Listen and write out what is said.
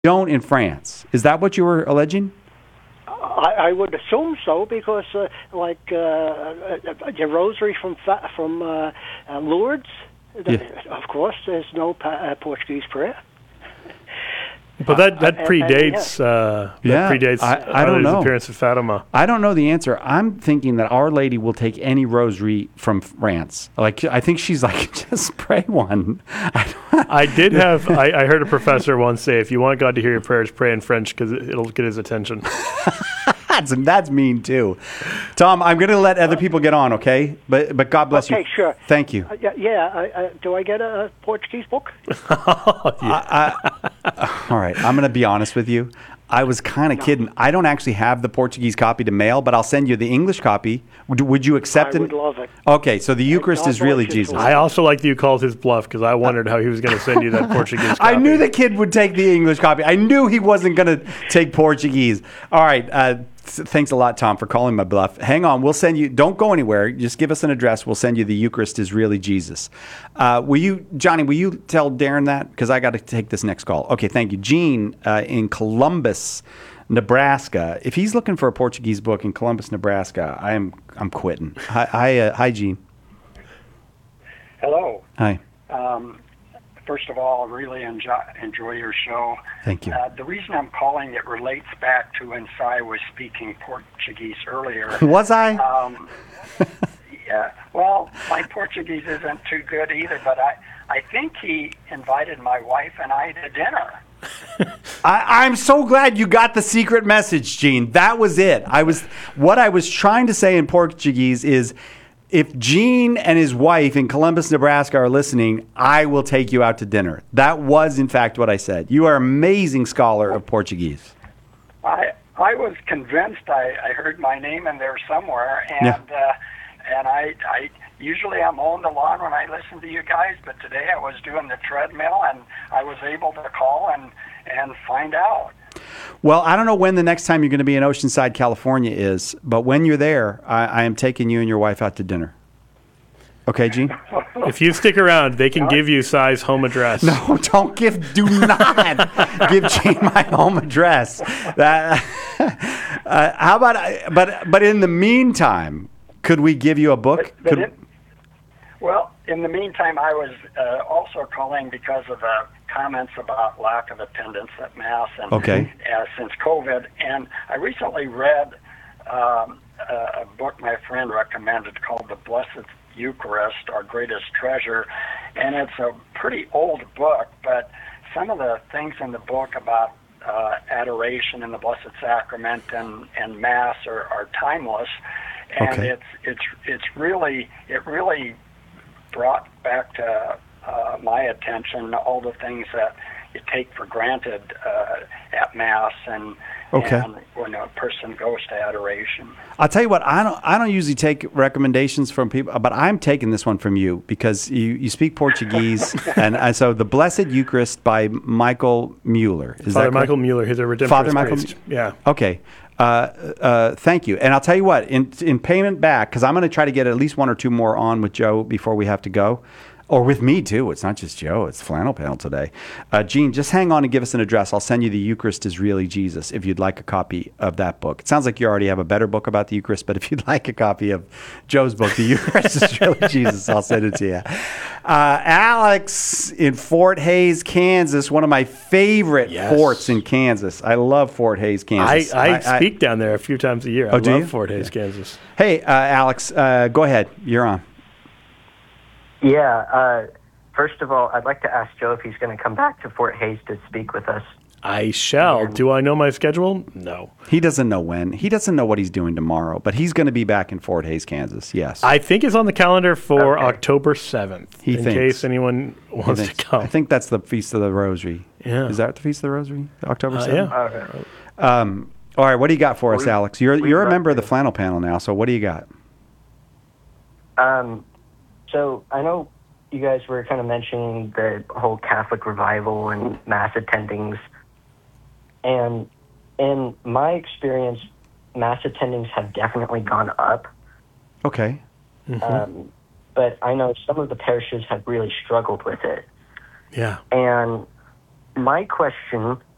don't in France. Is that what you were alleging? I would assume so, because the rosary from Lourdes, of course, there's no Portuguese prayer. But that predates. I don't know. Appearance of Fatima. I don't know the answer. I'm thinking that Our Lady will take any rosary from France. Like, I think she's like, just pray one. I heard a professor once say, if you want God to hear your prayers, pray in French because it'll get his attention. That's mean too. Tom, I'm going to let other people get on, okay? But God bless you. Okay, sure. Thank you. Do I get a Portuguese book? All right, I'm going to be honest with you. I was kind of kidding. I don't actually have the Portuguese copy to mail, but I'll send you the English copy. Would you accept it? I would love it. Okay, so the Eucharist is really Jesus. I also like that you called his bluff because I wondered how he was going to send you that Portuguese copy. I knew the kid would take the English copy. I knew he wasn't going to take Portuguese. All right, thanks a lot, Tom, for calling my bluff. Hang on, we'll send you. Don't go anywhere. Just give us an address. We'll send you the Eucharist is really Jesus. Johnny? Will you tell Darren that, because I got to take this next call? Okay, thank you, Gene in Columbus, Nebraska. If he's looking for a Portuguese book in Columbus, Nebraska, I'm quitting. Hi, Gene. Hello. Hi. First of all, I really enjoy your show. Thank you. The reason I'm calling, it relates back to when Si was speaking Portuguese earlier. Was I? Yeah. Well, my Portuguese isn't too good either, but I think he invited my wife and I to dinner. I'm so glad you got the secret message, Gene. That was it. What I was trying to say in Portuguese is, if Gene and his wife in Columbus, Nebraska are listening, I will take you out to dinner. That was, in fact, what I said. You are an amazing scholar of Portuguese. I was convinced I heard my name in there somewhere, and I usually I'm mowing the lawn when I listen to you guys, but today I was doing the treadmill, and I was able to call and find out. Well, I don't know when the next time you're going to be in Oceanside, California is, but when you're there, I am taking you and your wife out to dinner. Okay, Gene? If you stick around, they can give you Si's home address. No, do not give Gene my home address. How about, but in the meantime, could we give you a book? Well, in the meantime, I was also calling because of comments about lack of attendance at Mass and since COVID. And I recently read a book my friend recommended called The Blessed Eucharist, Our Greatest Treasure. And it's a pretty old book, but some of the things in the book about adoration and the Blessed Sacrament and Mass are timeless. And it really brought back to my attention all the things that you take for granted at Mass and when a person goes to adoration. I'll tell you what, I don't usually take recommendations from people, but I'm taking this one from you because you speak Portuguese, and so the Blessed Eucharist by Michael Mueller. Is Father that Michael Mueller, he's a Redemptorist Father Michael, priest. Yeah. Okay. Thank you. And I'll tell you what, in payment back, because I'm going to try to get at least one or two more on with Joe before we have to go. Or with me, too. It's not just Joe. It's Flannel Panel today. Gene, just hang on and give us an address. I'll send you the Eucharist is Really Jesus if you'd like a copy of that book. It sounds like you already have a better book about the Eucharist, but if you'd like a copy of Joe's book, The Eucharist is Really Jesus, I'll send it to you. Alex in Fort Hays, Kansas, one of my favorite forts in Kansas. I love Fort Hays, Kansas. I speak down there a few times a year. I love Fort Hays, Kansas. Hey, Alex, go ahead. You're on. Yeah. First of all, I'd like to ask Joe if he's going to come back to Fort Hays to speak with us. I shall. Do I know my schedule? No. He doesn't know when. He doesn't know what he's doing tomorrow, but he's going to be back in Fort Hays, Kansas. Yes. I think it's on the calendar for October 7th. In case anyone wants to come. I think that's the Feast of the Rosary. Yeah. Is that the Feast of the Rosary? October 7th? Yeah. All right. What do you got for us, Alex? You're a member of the Flannel Panel now, so what do you got? So I know you guys were kind of mentioning the whole Catholic revival and Mass attendings. And in my experience, Mass attendings have definitely gone up. Okay. Mm-hmm. But I know some of the parishes have really struggled with it. Yeah. And my question